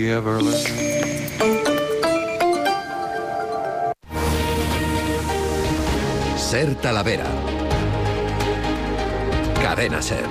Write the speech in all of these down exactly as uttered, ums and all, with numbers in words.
Ser Talavera. Cadena Ser.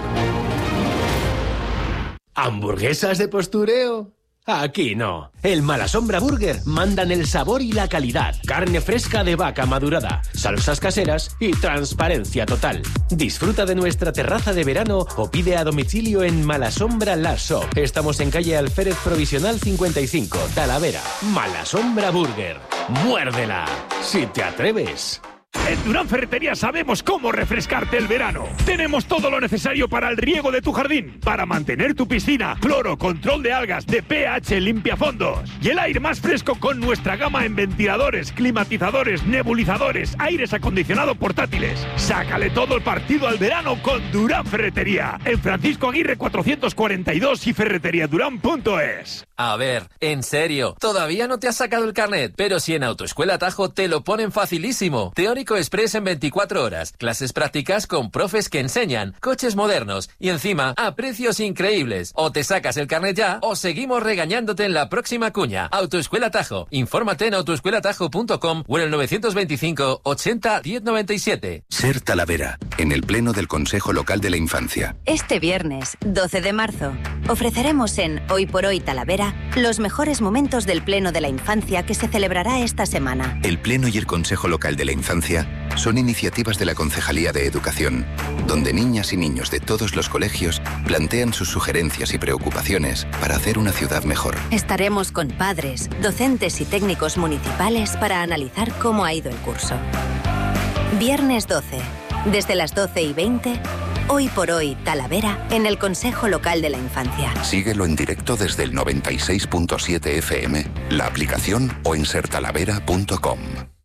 ¿Hamburguesas de postureo? Aquí no. El Malasombra Burger mandan el sabor y la calidad. Carne fresca de vaca madurada, salsas caseras y transparencia total. Disfruta de nuestra terraza de verano o pide a domicilio en Malasombra La Shop. Estamos en calle Alférez Provisional cincuenta y cinco, Talavera. Malasombra Burger. ¡Muérdela! Si te atreves. En Durán Ferretería sabemos cómo refrescarte el verano. Tenemos todo lo necesario para el riego de tu jardín, para mantener tu piscina, cloro, control de algas, de pH, limpiafondos. Y el aire más fresco con nuestra gama en ventiladores, climatizadores, nebulizadores, aires acondicionados portátiles. Sácale todo el partido al verano con Durán Ferretería. En Francisco Aguirre cuatrocientos cuarenta y dos y ferreteriadurán punto es. A ver, en serio, todavía no te has sacado el carnet, pero si en Autoescuela Tajo te lo ponen facilísimo. Teórico Express en veinticuatro horas, clases prácticas con profes que enseñan, coches modernos y encima a precios increíbles. O te sacas el carnet ya o seguimos regañándote en la próxima cuña. Autoescuela Tajo. Infórmate en autoescuela tajo punto com o en el novecientos veinticinco ochenta diez noventa y siete. Ser Talavera, en el Pleno del Consejo Local de la Infancia. Este viernes, doce de marzo, ofreceremos en Hoy por Hoy Talavera los mejores momentos del Pleno de la Infancia que se celebrará esta semana. El Pleno y el Consejo Local de la Infancia son iniciativas de la Concejalía de Educación, donde niñas y niños de todos los colegios plantean sus sugerencias y preocupaciones para hacer una ciudad mejor. Estaremos con padres, docentes y técnicos municipales para analizar cómo ha ido el curso. Viernes doce, desde las doce y veinte, Hoy por Hoy Talavera, en el Consejo Local de la Infancia. Síguelo en directo desde el noventa y seis punto siete F M, la aplicación o en ser talavera punto com.